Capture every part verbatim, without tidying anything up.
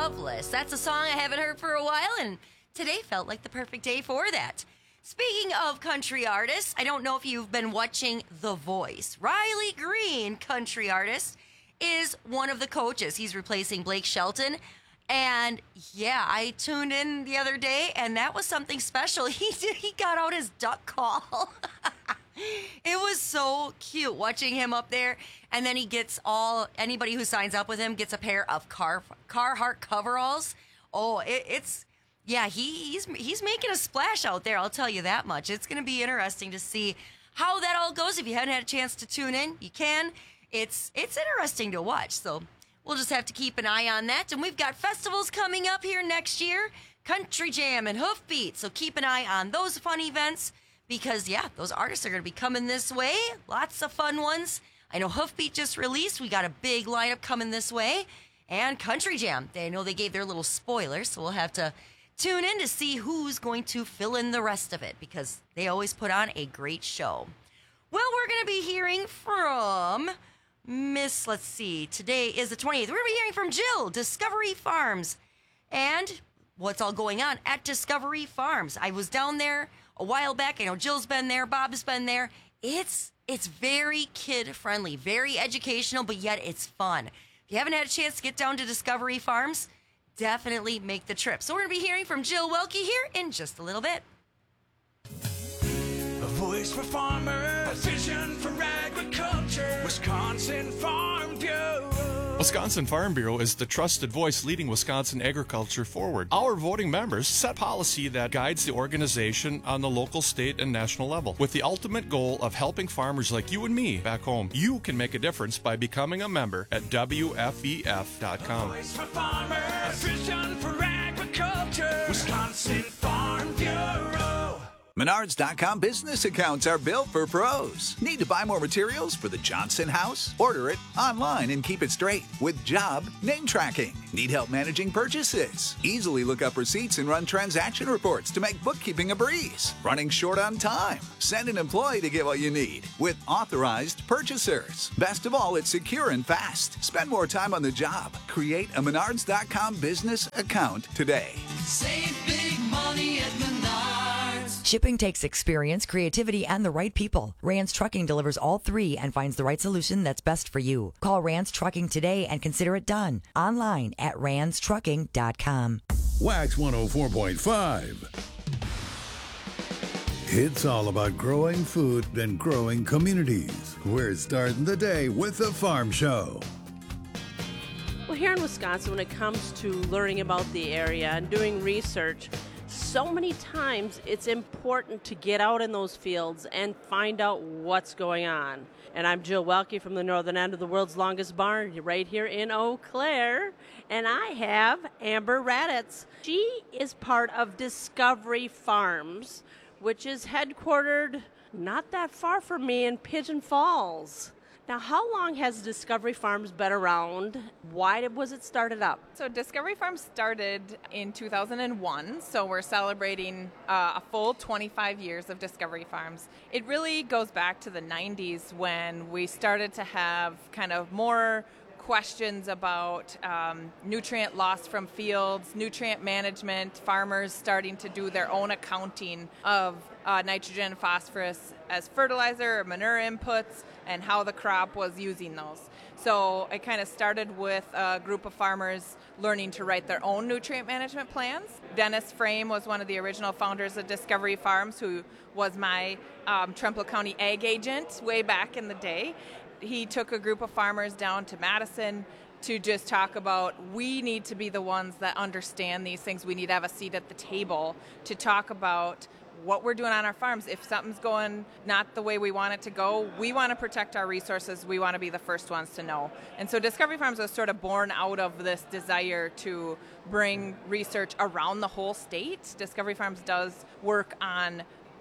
Loveless. That's a song I haven't heard for a while, and today felt like the perfect day for that. Speaking of country artists, I don't know if you've been watching The Voice. Riley Green, country artist, is one of the coaches. He's replacing Blake Shelton. And yeah, I tuned in the other day, and that was something special. He did, he got out his duck call. It was so cute watching him up there. And then he gets all, anybody who signs up with him gets a pair of Car, Carhartt coveralls. Oh, it, it's, yeah, he, he's he's making a splash out there, I'll tell you that much. It's going to be interesting to see how that all goes. If you haven't had a chance to tune in, you can. It's It's interesting to watch, so we'll just have to keep an eye on that. And we've got festivals coming up here next year, Country Jam and Hoofbeat, so keep an eye on those fun events. Because, yeah, those artists are going to be coming this way. Lots of fun ones. I know Hoofbeat just released. We got a big lineup coming this way. And Country Jam. They know they gave their little spoilers, so we'll have to tune in to see who's going to fill in the rest of it, because they always put on a great show. Well, we're going to be hearing from Miss, let's see, today is the twenty-eighth. We're going to be hearing from Jill, Discovery Farms, and what's all going on at Discovery Farms. I was down there a while back. I know Jill's been there, Bob's been there. It's it's very kid-friendly, very educational, but yet it's fun. If you haven't had a chance to get down to Discovery Farms, definitely make the trip. So we're going to be hearing from Jill Welke here in just a little bit. A voice for farmers, a vision for agriculture, Wisconsin Farm Bureau. Wisconsin Farm Bureau is the trusted voice leading Wisconsin agriculture forward. Our voting members set policy that guides the organization on the local, state, and national level, with the ultimate goal of helping farmers like you and me back home. You can make a difference by becoming a member at W F E F dot com. A voice for farmers, a vision for agriculture, Wisconsin Farm Bureau. Menards dot com business accounts are built for pros. Need to buy more materials for the Johnson house? Order it online and keep it straight with job name tracking. Need help managing purchases? Easily look up receipts and run transaction reports to make bookkeeping a breeze. Running short on time? Send an employee to get what you need with authorized purchasers. Best of all, it's secure and fast. Spend more time on the job. Create a Menards dot com business account today. Save big money at Menards. Shipping takes experience, creativity, and the right people. Rance Trucking delivers all three and finds the right solution that's best for you. Call Rance Trucking today and consider it done. Online at rance trucking dot com. Wax one oh four point five. It's all about growing food and growing communities. We're starting the day with the Farm Show. Well, here in Wisconsin, when it comes to learning about the area and doing research, so many times it's important to get out in those fields and find out what's going on. And I'm Jill Welke from the northern end of the world's longest barn right here in Eau Claire. And I have Amber Raditz. She is part of Discovery Farms, which is headquartered not that far from me in Pigeon Falls. Now, how long has Discovery Farms been around? Why was it started up? So Discovery Farms started in two thousand one, so we're celebrating uh, a full twenty-five years of Discovery Farms. It really goes back to the nineties when we started to have kind of more questions about um, nutrient loss from fields, nutrient management, farmers starting to do their own accounting of uh, nitrogen and phosphorus as fertilizer or manure inputs and how the crop was using those. So I kind of started with a group of farmers learning to write their own nutrient management plans. Dennis Frame was one of the original founders of Discovery Farms, who was my um, Trempealeau County ag agent way back in the day. He took a group of farmers down to Madison to just talk about, we need to be the ones that understand these things. We need to have a seat at the table to talk about what we're doing on our farms. If something's going not the way we want it to go, we want to protect our resources. We want to be the first ones to know. And so Discovery Farms was sort of born out of this desire to bring research around the whole state. Discovery Farms does work on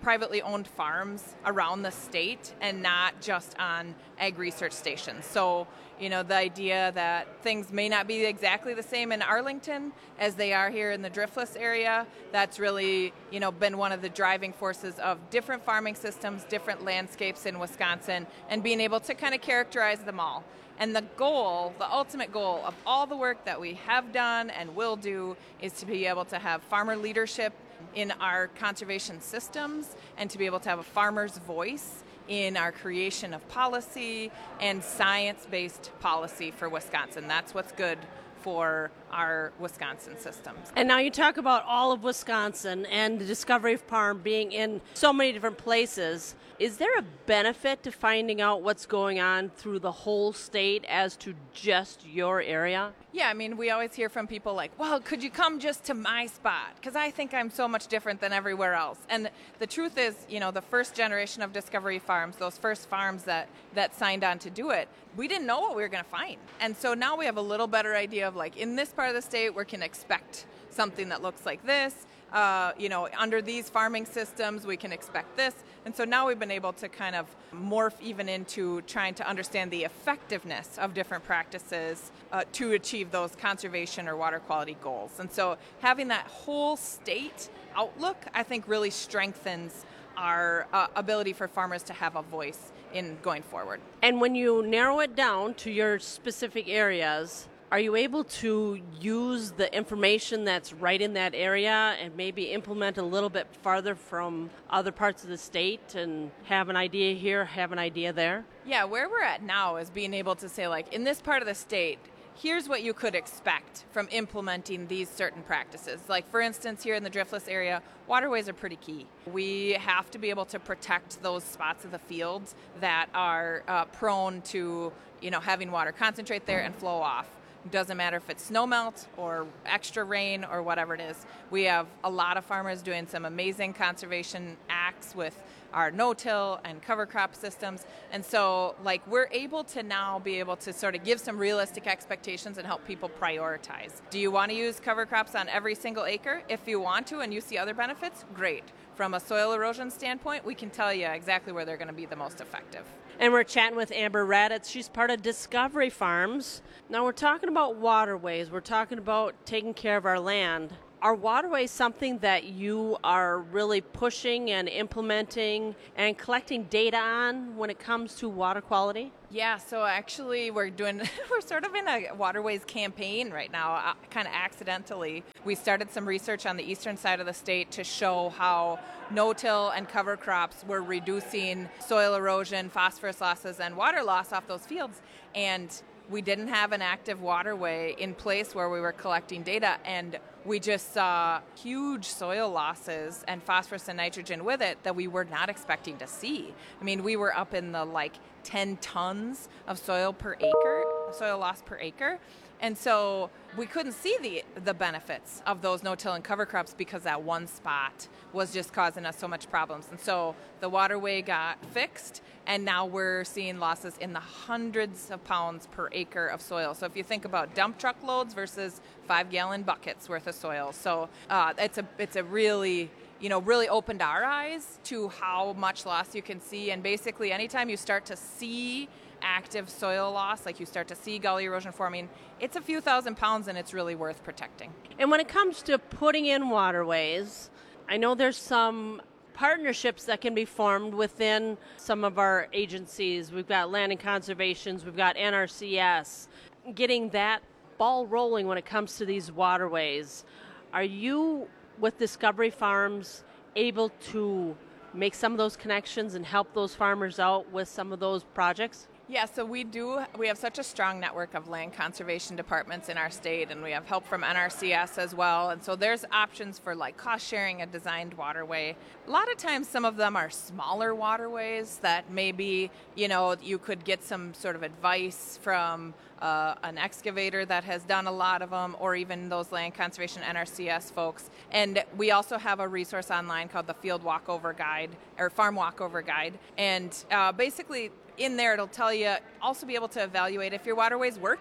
privately owned farms around the state and not just on ag research stations. So, you know, the idea that things may not be exactly the same in Arlington as they are here in the Driftless area, that's really, you know, been one of the driving forces of different farming systems, different landscapes in Wisconsin, and being able to kind of characterize them all. And the goal, the ultimate goal of all the work that we have done and will do is to be able to have farmer leadership in our conservation systems and to be able to have a farmer's voice in our creation of policy and science-based policy for Wisconsin. That's what's good for our Wisconsin systems. And now you talk about all of Wisconsin and the Discovery Farm being in so many different places. Is there a benefit to finding out what's going on through the whole state as to just your area? Yeah, I mean, we always hear from people like, well, could you come just to my spot? Because I think I'm so much different than everywhere else. And the truth is, you know, the first generation of Discovery Farms, those first farms that, that signed on to do it, we didn't know what we were going to find. And so now we have a little better idea of, like, in this part of the state, we can expect something that looks like this. Uh, you know, under these farming systems, we can expect this. And so now we've been able to kind of morph even into trying to understand the effectiveness of different practices uh, to achieve those conservation or water quality goals. And so having that whole state outlook, I think, really strengthens our uh, ability for farmers to have a voice in going forward. And when you narrow it down to your specific areas, are you able to use the information that's right in that area and maybe implement a little bit farther from other parts of the state and have an idea here, have an idea there? Yeah, where we're at now is being able to say, like, in this part of the state, here's what you could expect from implementing these certain practices. Like, for instance, here in the Driftless area, waterways are pretty key. We have to be able to protect those spots of the fields that are uh, prone to, you know, having water concentrate there and flow off. Doesn't matter if it's snowmelt or extra rain or whatever it is. We have a lot of farmers doing some amazing conservation acts with our no-till and cover crop systems. And so, like, we're able to now be able to sort of give some realistic expectations and help people prioritize. Do you want to use cover crops on every single acre? If you want to and you see other benefits, great. From a soil erosion standpoint, we can tell you exactly where they're going to be the most effective. And we're chatting with Amber Raditz. She's part of Discovery Farms. Now we're talking about waterways. We're talking about taking care of our land. Are waterways something that you are really pushing and implementing and collecting data on when it comes to water quality? Yeah, so actually we're doing, we're sort of in a waterways campaign right now, uh, kind of accidentally. We started some research on the eastern side of the state to show how no-till and cover crops were reducing soil erosion, phosphorus losses, and water loss off those fields. And we didn't have an active waterway in place where we were collecting data, and we just saw huge soil losses and phosphorus and nitrogen with it that we were not expecting to see. I mean, we were up in the like ten tons of soil per acre, soil loss per acre. And so we couldn't see the the benefits of those no-till and cover crops because that one spot was just causing us so much problems. And so the waterway got fixed, and now we're seeing losses in the hundreds of pounds per acre of soil. So if you think about dump truck loads versus five-gallon buckets worth of soil. So uh, it's a it's a really, you know, really opened our eyes to how much loss you can see. And basically anytime you start to see active soil loss, like you start to see gully erosion forming, it's a few thousand pounds and it's really worth protecting. And when it comes to putting in waterways, I know there's some partnerships that can be formed within some of our agencies. We've got Land and Conservations, we've got N R C S, getting that ball rolling when it comes to these waterways. Are you, with Discovery Farms, able to make some of those connections and help those farmers out with some of those projects? Yeah, so we do, we have such a strong network of land conservation departments in our state, and we have help from N R C S as well. And so there's options for like cost sharing a designed waterway. A lot of times some of them are smaller waterways that maybe, you know, you could get some sort of advice from uh, an excavator that has done a lot of them, or even those land conservation N R C S folks. And we also have a resource online called the Field Walkover Guide, or Farm Walkover Guide. And uh, basically, in there, it'll tell you, also be able to evaluate if your waterway's working.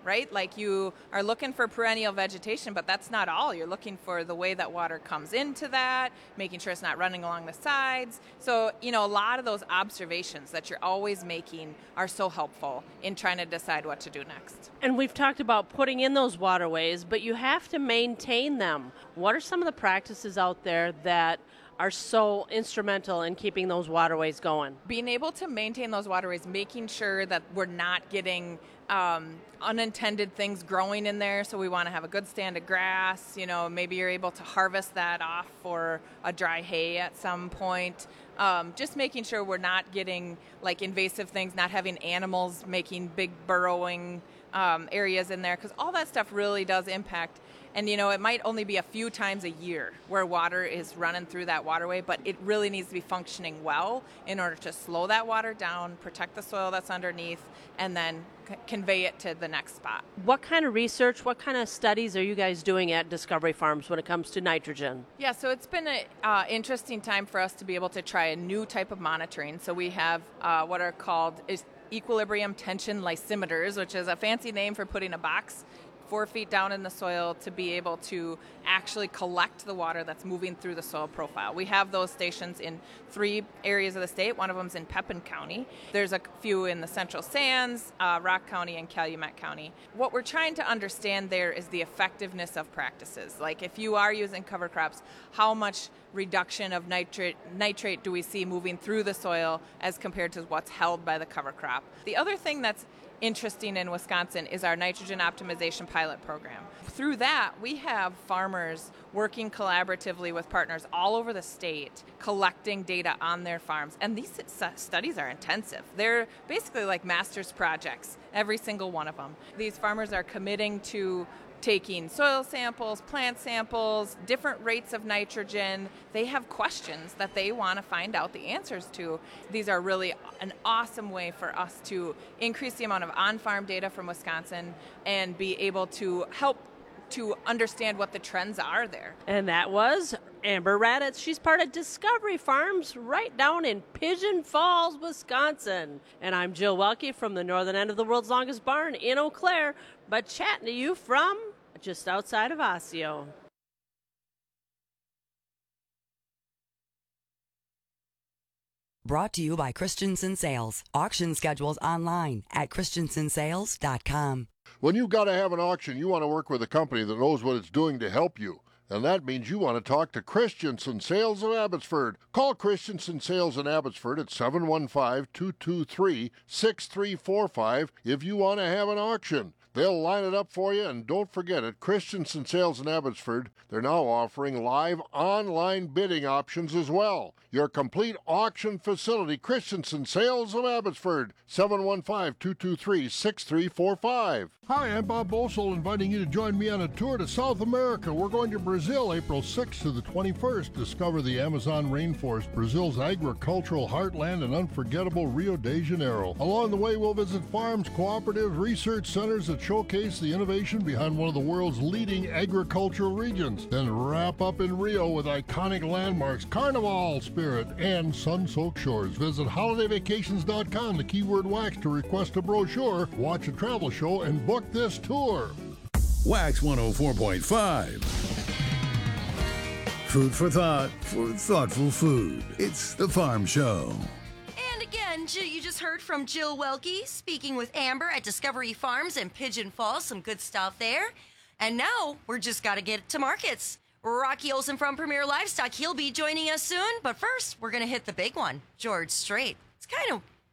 right? Like you are looking for perennial vegetation, but that's not all. You're looking for the way that water comes into that, making sure it's not running along the sides. So, you know, a lot of those observations that you're always making are so helpful in trying to decide what to do next. And we've talked about putting in those waterways, but you have to maintain them. What are some of the practices out there that are so instrumental in keeping those waterways going? Being able to maintain those waterways, making sure that we're not getting um, unintended things growing in there. So we want to have a good stand of grass. You know, maybe you're able to harvest that off for a dry hay at some point. Um, just making sure we're not getting like invasive things, not having animals making big burrowing um, areas in there, because all that stuff really does impact. And, you know, it might only be a few times a year where water is running through that waterway, but it really needs to be functioning well in order to slow that water down, protect the soil that's underneath, and then c- convey it to the next spot. What kind of research, what kind of studies are you guys doing at Discovery Farms when it comes to nitrogen? Yeah, so it's been an uh, interesting time for us to be able to try a new type of monitoring. So we have uh, what are called is equilibrium tension lysimeters, which is a fancy name for putting a box four feet down in the soil to be able to actually collect the water that's moving through the soil profile. We have those stations in three areas of the state. One of them is in Pepin County. There's a few in the Central Sands, uh, Rock County, and Calumet County. What we're trying to understand there is the effectiveness of practices. Like if you are using cover crops, how much reduction of nitrate nitrate do we see moving through the soil as compared to what's held by the cover crop? The other thing that's interesting in Wisconsin is our nitrogen optimization pilot program. Through that, we have farmers working collaboratively with partners all over the state, collecting data on their farms. And these studies are intensive. They're basically like master's projects, every single one of them. These farmers are committing to taking soil samples, plant samples, different rates of nitrogen. They have questions that they want to find out the answers to. These are really an awesome way for us to increase the amount of on-farm data from Wisconsin and be able to help to understand what the trends are there. And that was Amber Raditz. She's part of Discovery Farms right down in Pigeon Falls, Wisconsin. And I'm Jill Welke from the northern end of the world's longest barn in Eau Claire, but chatting to you from just outside of Osseo. Brought to you by Christensen Sales. Auction schedules online at christensen sales dot com. When you've got to have an auction, you want to work with a company that knows what it's doing to help you. And that means you want to talk to Christensen Sales of Abbotsford. Call Christensen Sales in Abbotsford at seven one five, two two three, six three four five if you want to have an auction. They'll line it up for you, and don't forget, at Christensen Sales in Abbotsford, they're now offering live online bidding options as well. Your complete auction facility, Christensen Sales of Abbotsford, seven one five, two two three, six three four five. Hi, I'm Bob Bosel, inviting you to join me on a tour to South America. We're going to Brazil, April sixth to the twenty-first. Discover the Amazon rainforest, Brazil's agricultural heartland, and unforgettable Rio de Janeiro. Along the way, we'll visit farms, cooperatives, research centers that showcase the innovation behind one of the world's leading agricultural regions. Then wrap up in Rio with iconic landmarks, Carnival Spirit, and sun-soaked shores. Visit holiday vacations dot com, the keyword wax, to request a brochure, watch a travel show, and book this tour. Wax one oh four point five. Food for thought for thoughtful food. It's The Farm Show. And again, Jill, you just heard from Jill Welke speaking with Amber at Discovery Farms in Pigeon Falls. Some good stuff there. And now we're just got to get to markets. Rocky Olson from Premier Livestock, he'll be joining us soon. But first, we're going to hit the big one, George Strait. It's kind of